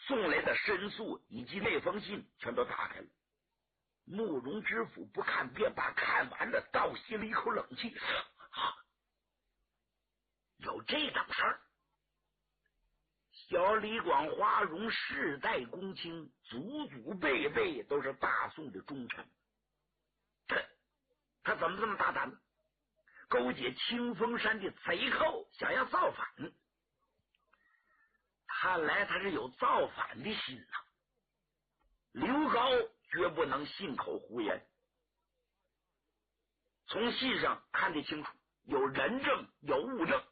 送来的申诉以及那封信全都打开了。慕容知府不看便罢，看完了倒吸了一口冷气，有这等事儿？小李广花荣世代公卿，祖祖辈辈都是大宋的忠臣，他怎么这么大胆呢？勾结清风山的贼寇，想要造反。看来他是有造反的心呐。刘高绝不能信口胡言，从信上看得清楚，有人证有物证。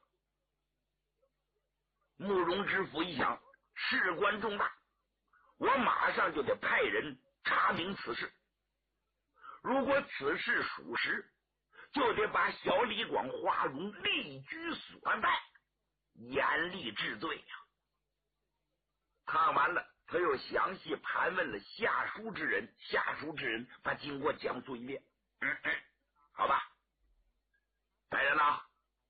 慕容知府一想，事关重大，我马上就得派人查明此事。如果此事属实，就得把小李广花荣立居所在，严厉治罪呀。看完了，他又详细盘问了下书之人，把经过讲述一遍。好吧，来人呐，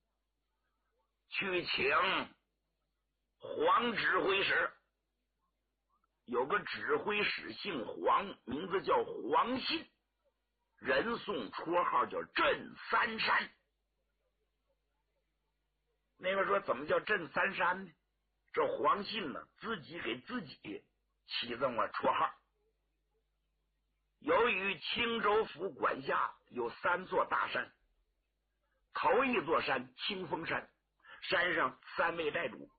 去请黄指挥使。有个指挥使姓黄，名字叫黄信，人送绰号叫镇三山。那个说怎么叫镇三山呢？这黄信呢，自己给自己起这么绰号。由于青州府管辖有3座大山，头一座山清风山，山上3位寨主，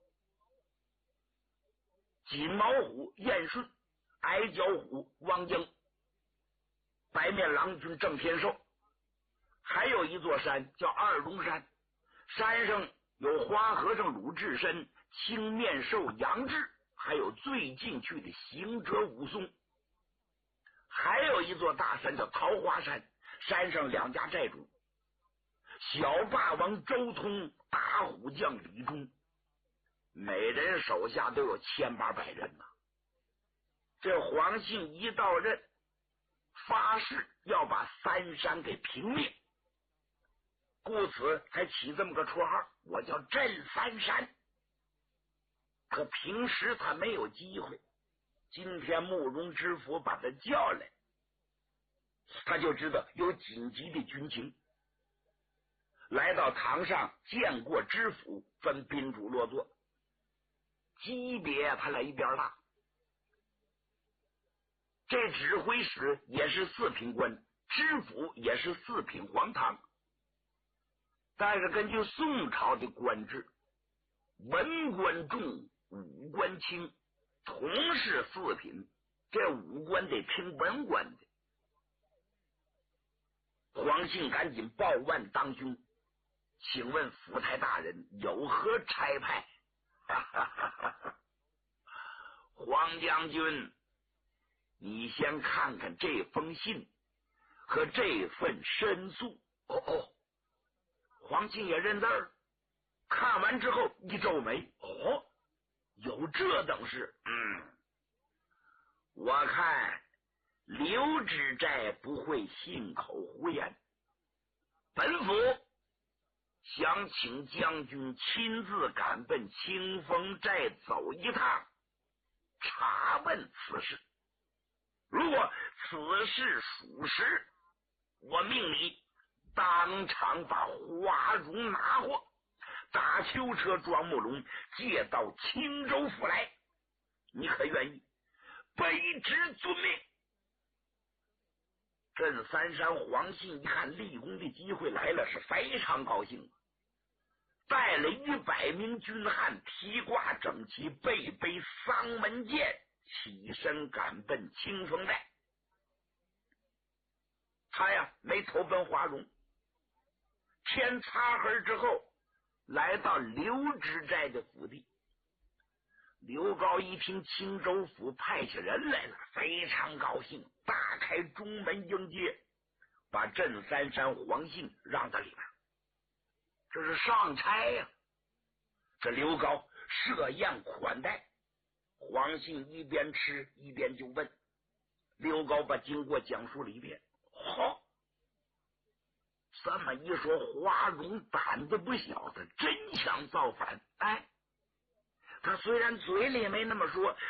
锦毛虎燕顺、矮脚虎汪英、白面郎君郑天寿。还有一座山叫二龙山，山上有花和尚鲁智深、青面兽杨志，还有最近去的行者武松。还有一座大山叫桃花山，山上2家寨主，小霸王周通、大虎将李忠，每人手下都有1800人呐。这黄信一到任，发誓要把三山给平灭，故此才起这么个绰号，我叫镇三山。可平时他没有机会，今天慕容知府把他叫来，他就知道有紧急的军情。来到堂上见过知府，分宾主落座，级别他来一边大。这指挥使也是4品官，知府也是4品黄堂，但是根据宋朝的官制，文官重，武官轻，同是4品，这武官得听文官的。黄信赶紧报万当兄，请问府台大人有何差派？黄将军，你先看看这封信和这份申诉。黄信也认字儿，看完之后一皱眉，有这等事？我看刘知寨不会信口胡言，本府想请将军亲自赶奔清风寨走一趟，查问此事。如果此事属实，我命你当场把花荣拿获，打囚车装木龙，借到青州府来，你可愿意？卑职遵命。镇三山黄信一看立功的机会来了，是非常高兴，带了100名军汉，披挂整齐，背丧门剑，起身赶奔清风寨。他呀没投奔花荣，天擦黑之后来到刘知寨的府邸。刘高一听青州府派下人来了，非常高兴，大开中门迎接，把镇三山黄信让到里面。这是上差呀。这刘高设宴款待，黄信一边吃一边就问。刘高把经过讲述了一遍。这么一说，花荣胆子不小，他真想造反。他虽然嘴里没那么说，